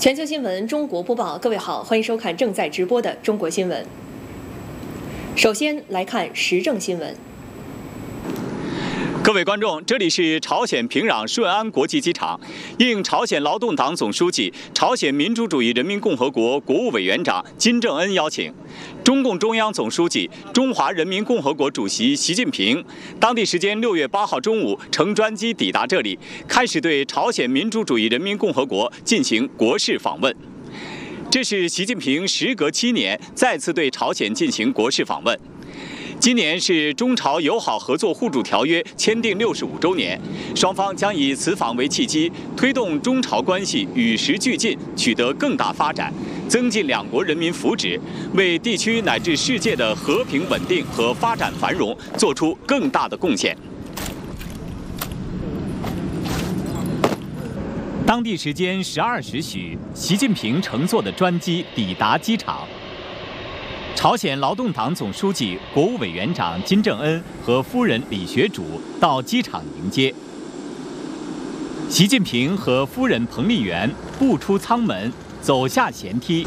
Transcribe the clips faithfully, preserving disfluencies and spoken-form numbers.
全球新闻中国播报，各位好，欢迎收看正在直播的中国新闻。首先来看时政新闻。 各位观众，这里是朝鲜平壤顺安国际机场。应朝鲜劳动党总书记、朝鲜民主主义人民共和国国务委员长金正恩邀请，中共中央总书记、中华人民共和国主席习近平当地时间六月八号中午乘专机抵达这里，开始对朝鲜民主主义人民共和国进行国事访问。这是习近平时隔七年再次对朝鲜进行国事访问。今年是中朝友好合作互助条约签订六十五周年，双方将以此访为契机，推动中朝关系与时俱进，取得更大发展，增进两国人民福祉，为地区乃至世界的和平稳定和发展繁荣做出更大的贡献。当地时间十二时许，习近平乘坐的专机抵达机场。朝鲜劳动党总书记、国务委员长金正恩和夫人李学主到机场迎接。习近平和夫人彭丽媛步出舱门，走下舷梯。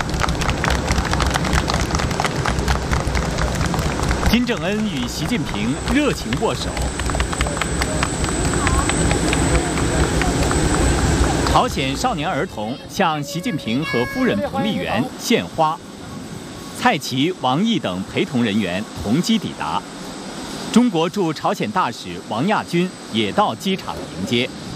金正恩与习近平热情握手。朝鲜少年儿童向习近平和夫人彭丽媛献花。蔡奇、王毅等陪同人员同机抵达，中国驻朝鲜大使王亚军也到机场迎接。